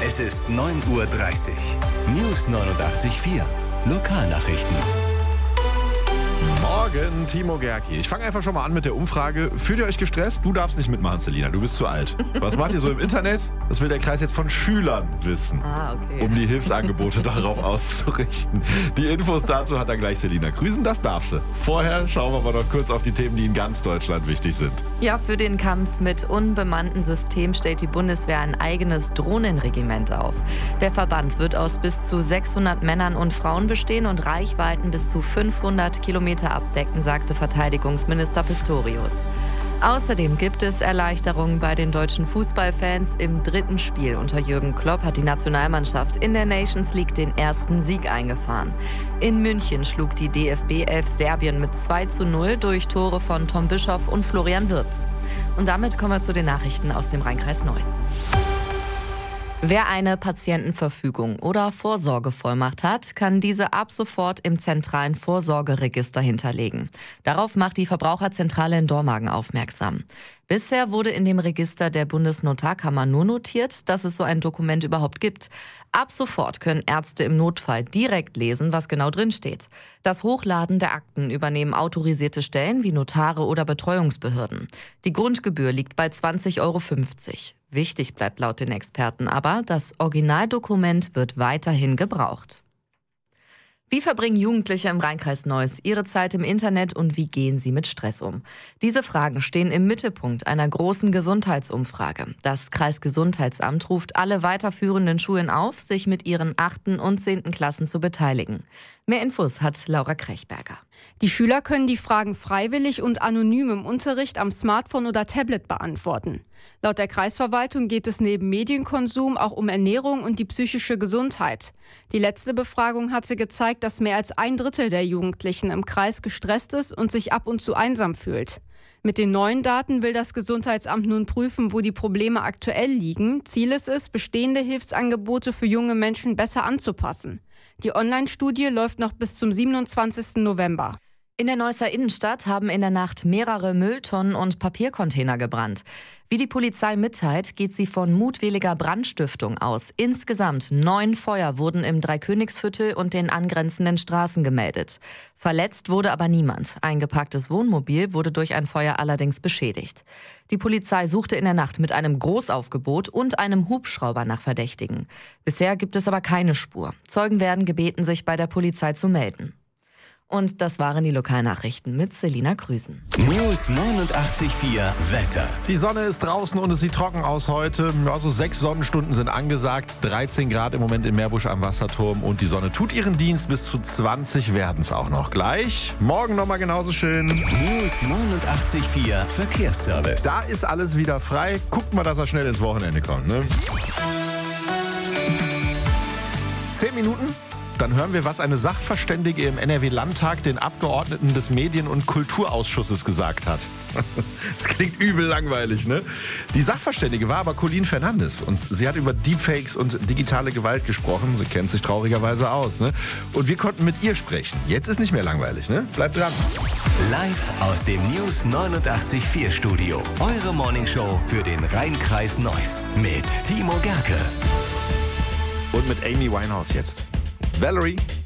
Es ist 9:30 Uhr. News 89.4. Lokalnachrichten. Morgen, Timo Gerki. Ich fange einfach schon mal an mit der Umfrage. Fühlt ihr euch gestresst? Du darfst nicht mitmachen, Selina. Du bist zu alt. Was macht ihr so im Internet? Das will der Kreis jetzt von Schülern wissen. Okay. Um die Hilfsangebote darauf auszurichten. Die Infos dazu hat dann gleich Selina Grüßen. Das darf sie. Vorher schauen wir aber noch kurz auf die Themen, die in ganz Deutschland wichtig sind. Ja, für den Kampf mit unbemannten Systemen stellt die Bundeswehr ein eigenes Drohnenregiment auf. Der Verband wird aus bis zu 600 Männern und Frauen bestehen und Reichweiten bis zu 500 Kilometer abdecken, sagte Verteidigungsminister Pistorius. Außerdem gibt es Erleichterungen bei den deutschen Fußballfans. Im dritten Spiel unter Jürgen Klopp hat die Nationalmannschaft in der Nations League den ersten Sieg eingefahren. In München schlug die DFB 11 Serbien mit 2:0 durch Tore von Tom Bischoff und Florian Wirtz. Und damit kommen wir zu den Nachrichten aus dem Rheinkreis Neuss. Wer eine Patientenverfügung oder Vorsorgevollmacht hat, kann diese ab sofort im zentralen Vorsorgeregister hinterlegen. Darauf macht die Verbraucherzentrale in Dormagen aufmerksam. Bisher wurde in dem Register der Bundesnotarkammer nur notiert, dass es so ein Dokument überhaupt gibt. Ab sofort können Ärzte im Notfall direkt lesen, was genau drinsteht. Das Hochladen der Akten übernehmen autorisierte Stellen wie Notare oder Betreuungsbehörden. Die Grundgebühr liegt bei 20,50 €. Wichtig bleibt laut den Experten aber, das Originaldokument wird weiterhin gebraucht. Wie verbringen Jugendliche im Rheinkreis Neuss ihre Zeit im Internet und wie gehen sie mit Stress um? Diese Fragen stehen im Mittelpunkt einer großen Gesundheitsumfrage. Das Kreisgesundheitsamt ruft alle weiterführenden Schulen auf, sich mit ihren 8. und 10. Klassen zu beteiligen. Mehr Infos hat Laura Krechberger. Die Schüler können die Fragen freiwillig und anonym im Unterricht am Smartphone oder Tablet beantworten. Laut der Kreisverwaltung geht es neben Medienkonsum auch um Ernährung und die psychische Gesundheit. Die letzte Befragung hatte gezeigt, dass mehr als 1/3 der Jugendlichen im Kreis gestresst ist und sich ab und zu einsam fühlt. Mit den neuen Daten will das Gesundheitsamt nun prüfen, wo die Probleme aktuell liegen. Ziel ist es, bestehende Hilfsangebote für junge Menschen besser anzupassen. Die Online-Studie läuft noch bis zum 27. November. In der Neusser Innenstadt haben in der Nacht mehrere Mülltonnen und Papiercontainer gebrannt. Wie die Polizei mitteilt, geht sie von mutwilliger Brandstiftung aus. Insgesamt 9 Feuer wurden im Dreikönigsviertel und den angrenzenden Straßen gemeldet. Verletzt wurde aber niemand. Ein geparktes Wohnmobil wurde durch ein Feuer allerdings beschädigt. Die Polizei suchte in der Nacht mit einem Großaufgebot und einem Hubschrauber nach Verdächtigen. Bisher gibt es aber keine Spur. Zeugen werden gebeten, sich bei der Polizei zu melden. Und das waren die Lokalnachrichten mit Selina Grüßen. News 89.4 Wetter. Die Sonne ist draußen und es sieht trocken aus heute. Also 6 Sonnenstunden sind angesagt. 13 Grad im Moment in Meerbusch am Wasserturm. Und die Sonne tut ihren Dienst. Bis zu 20 werden es auch noch gleich. Morgen nochmal genauso schön. News 89.4 Verkehrsservice. Da ist alles wieder frei. Guckt mal, dass er schnell ins Wochenende kommt. Ne? 10 Minuten. Dann hören wir, was eine Sachverständige im NRW-Landtag den Abgeordneten des Medien- und Kulturausschusses gesagt hat. Das klingt übel langweilig, ne? Die Sachverständige war aber Colleen Fernandes und sie hat über Deepfakes und digitale Gewalt gesprochen. Sie kennt sich traurigerweise aus, ne? Und wir konnten mit ihr sprechen. Jetzt ist nicht mehr langweilig, ne? Bleibt dran. Live aus dem News 89.4 Studio. Eure Morningshow für den Rheinkreis Neuss. Mit Timo Gerke. Und mit Amy Winehouse jetzt. Valerie.